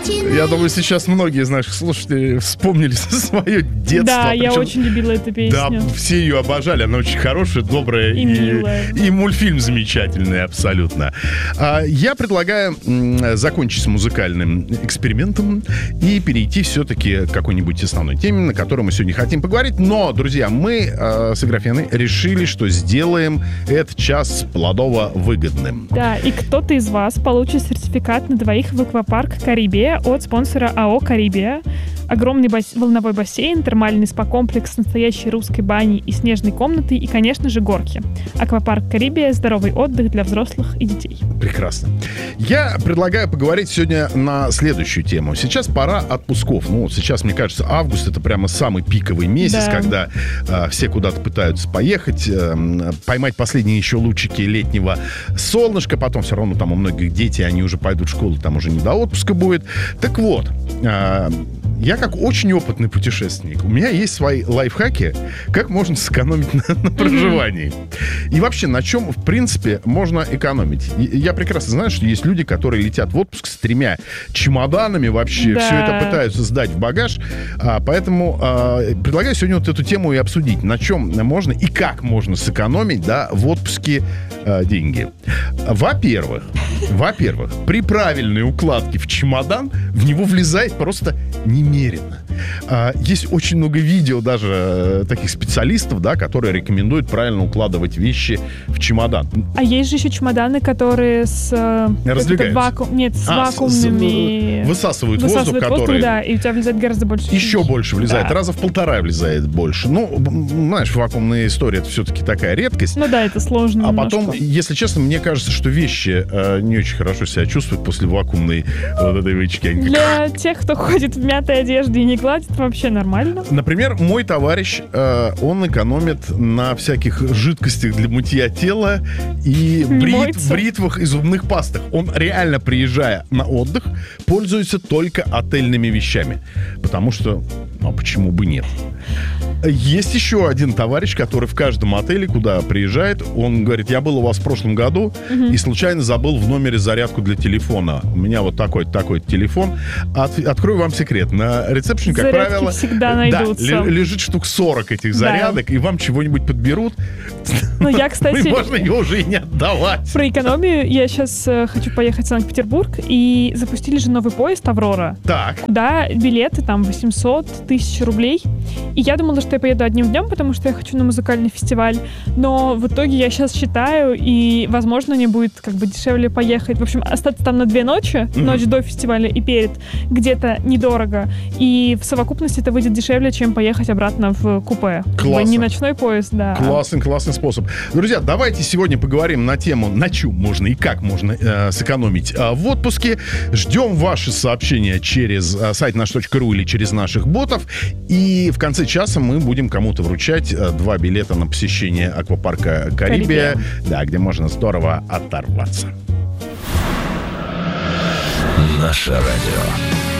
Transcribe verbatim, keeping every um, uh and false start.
Я думаю, сейчас многие из наших слушателей вспомнили свое детство. Да, я Причем, очень любила эту песню. Да, все ее обожали. Она очень хорошая, добрая. И И, милая. и мультфильм замечательный абсолютно. А, Я предлагаю м, закончить с музыкальным экспериментом и перейти все-таки к какой-нибудь основной теме, на которой мы сегодня хотим поговорить. Но, друзья, мы э, с Аграфеной решили, что сделаем этот час плодово-выгодным. Да, и кто-то из вас получит сертификат на двоих в аквапарк «Карибия» от спонсора АО «Карибия». Огромный бас- волновой бассейн, термальный спа-комплекс с настоящей русской баней и снежной комнатой, и, конечно же, горки. Аквапарк «Карибия» — здоровый отдых для взрослых и детей. Прекрасно. Я предлагаю поговорить сегодня на следующую тему. Сейчас пора отпусков. Ну, вот сейчас, мне кажется, август — это прямо самый пиковый месяц, Да. когда э, все куда-то пытаются поехать, э, поймать последние еще лучики летнего солнышка. Потом все равно там у многих дети, они уже пойдут в школу, там уже не до отпуска будет. Так вот, э, я как очень опытный путешественник, у меня есть свои лайфхаки, как можно сэкономить на, на проживании. И вообще, на чем, в принципе, можно экономить. И я прекрасно знаю, что есть люди, которые летят в отпуск с тремя чемоданами, вообще Да. все это пытаются сдать в багаж. А, поэтому а, предлагаю сегодня вот эту тему и обсудить, на чем можно и как можно сэкономить, да, в отпуске а, деньги. Во-первых, во-первых, при правильной укладке в чемодан в него влезает просто немерено. А, есть очень много видео даже э, таких специалистов, да, которые рекомендуют правильно укладывать вещи в чемодан. А есть же еще чемоданы, которые с... э, Раздвигаются. вакуум, нет, с А, с- вакуумными... с- высасывают, высасывают воздух, который... да, и у тебя влезает гораздо больше. Еще больше влезает. Да. Раза в полтора влезает больше. Ну, б- знаешь, вакуумная история — это все-таки такая редкость. Ну да, это сложно А немножко. потом, если честно, мне кажется, что вещи э, не очень хорошо себя чувствуют после вакуумной вот этой вычки. Они как- Для тех, кто ходит в мятой одежде и не гладит, вообще нормально. Например, мой товарищ, э, он экономит на всяких жидкостях для мытья тела и Не брит- моется. бритвах и зубных пастах. Он реально, приезжая на отдых, пользуется только отельными вещами. Потому что, ну, а почему бы нет? Есть еще один товарищ, который в каждом отеле, куда приезжает, он говорит: я был у вас в прошлом году и случайно забыл в номере зарядку для телефона. У меня вот такой такой телефон. От- открою вам секрет. На ресепшене, как Зарядки правило, всегда да, найдутся. ле- лежит штук сорок этих Да. зарядок, и вам чего-нибудь подберут. Ну, я, кстати, И можно ее уже и не отдавать. про экономию. Я сейчас э, хочу поехать в Санкт-Петербург, и запустили же новый поезд «Аврора». Так. Да, билеты там восемьсот тысяч рублей. И я думала, что я поеду одним днем, потому что я хочу на музыкальный фестиваль. Но в итоге я сейчас считаю, и, возможно, мне будет как бы дешевле поехать. В общем, остаться там на две ночи, Мгм. ночь до фестиваля и перед, где-то недорого. И в совокупности это выйдет дешевле, чем поехать обратно в купе. Как бы Классно. не ночной поезд, да. а Классный, классный способ. Друзья, давайте сегодня поговорим на тему, на чем можно и как можно э, сэкономить э, в отпуске. Ждем ваши сообщения через э, сайт наш точка ру или через наших ботов. И в конце часа мы будем кому-то вручать э, два билета на посещение аквапарка «Карибия», «Карибия». да, где можно здорово оторваться. Наше радио.